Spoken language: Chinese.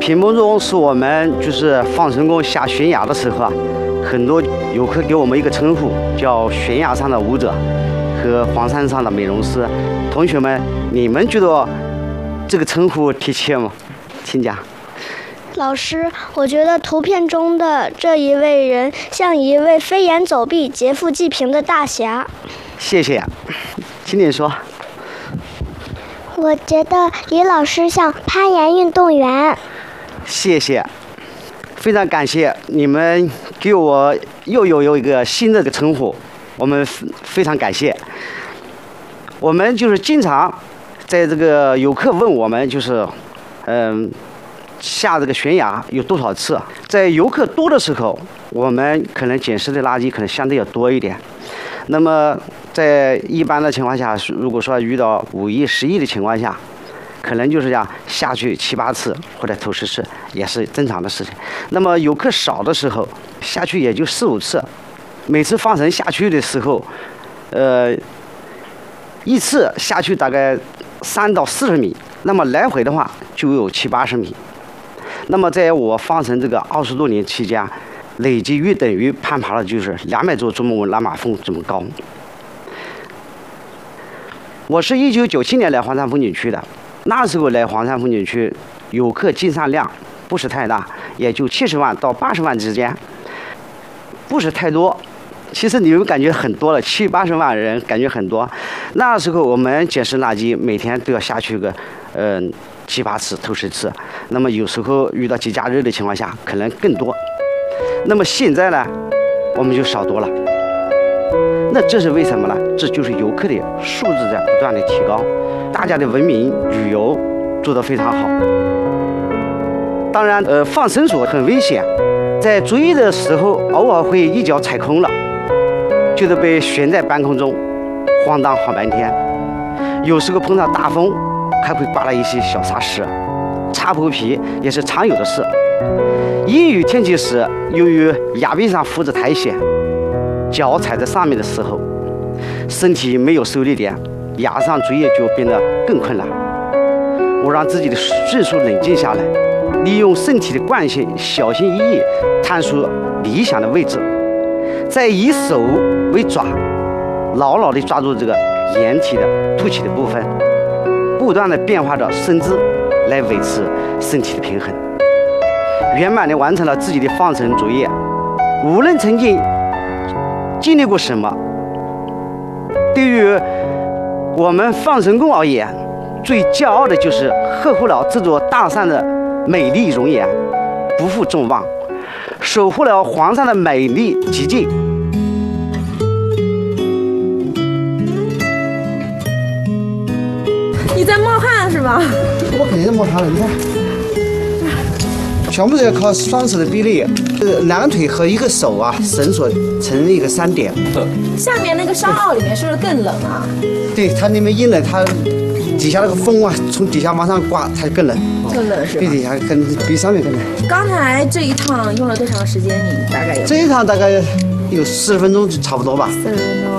屏幕中是我们就是放神功下悬崖的时候啊，很多游客给我们一个称呼，叫悬崖上的舞者和黄山上的美容师。同学们，你们觉得这个称呼贴切吗？请讲。 老师，我觉得图片中的这一位人像一位飞檐走壁、劫富济贫的大侠。 谢谢，请你说。 我觉得李老师像攀岩运动员。 谢谢，非常感谢你们给我又有一个新的称呼，我们非常感谢。我们就是经常在这个游客问我们就是下这个悬崖有多少次，在游客多的时候，我们可能捡拾的垃圾可能相对要多一点。那么在一般的情况下，如果说遇到5亿、10亿的情况下，可能就是要下去7、8次或者头10次，也是正常的事情。那么游客少的时候，下去也就4、5次。每次放绳下去的时候，一次下去大概3到40米，那么来回的话就有70、80米。那么在我放绳这个20多年期间，累计约等于攀爬了就是200座珠穆朗玛峰这么高。我是1997年来黄山风景区的，那时候来黄山风景区，游客进山量不是太大，也就70万到80万之间，不是太多。其实你们感觉很多了，70、80万人感觉很多。那时候我们捡拾垃圾，每天都要下去个7、8次、头10次。那么有时候遇到节假日的情况下，可能更多。那么现在呢，我们就少多了。那这是为什么呢？这就是游客的素质在不断的提高，大家的文明旅游做得非常好。当然，放绳索很危险，在追的时候偶尔会一脚踩空了，就得被悬在半空中，晃荡好半天。有时候碰到大风，还会刮了一些小沙石，擦破皮也是常有的事。阴雨天气时，由于崖壁上浮着苔藓，脚踩在上面的时候，身体没有受力点，崖上追也就变得更困难。我让自己的迅速冷静下来，利用身体的惯性，小心翼翼探索理想的位置，再以手为爪，牢牢地抓住这个掩体的凸起的部分，不断地变化着身姿来维持身体的平衡，圆满地完成了自己的放绳作业。无论曾经经历过什么，对于我们放神功而言，最骄傲的就是呵护了这座大山的美丽容颜，不负众望，守护了黄山的美丽寂静。 你在冒汗是吧？ 我肯定是冒汗了，你看。全部是要靠双手的臂力，两个腿和一个手啊，绳索成一个3点。 下面那个山坳里面是不是更冷啊？ 对，它那边一冷，它底下那个风啊，从底下往上刮，它就更冷。 更冷是吧？ 比底下比上面更冷。 刚才这一趟用了多长时间？你大概有？ 这一趟大概有40分钟就差不多吧。40分钟。